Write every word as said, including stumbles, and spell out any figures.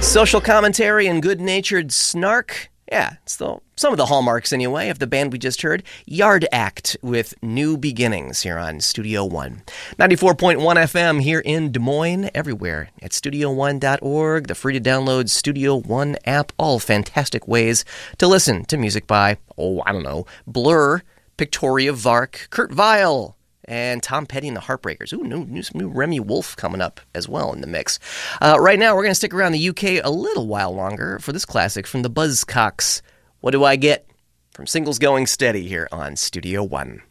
Social commentary and good-natured snark. Yeah, it's the, some of the hallmarks anyway of the band we just heard. Yard Act with New Beginnings here on Studio One. ninety-four point one F M here in Des Moines, everywhere at studio one dot org, the free-to-download Studio One app, all fantastic ways to listen to music by, oh, I don't know, Blur, Victoria Vark, Kurt Vile, and Tom Petty and the Heartbreakers. Ooh, new, new, new Remy Wolf coming up as well in the mix. Uh, right now, we're going to stick around the U K a little while longer for this classic from the Buzzcocks. What do I get? From Singles Going Steady here on Studio One.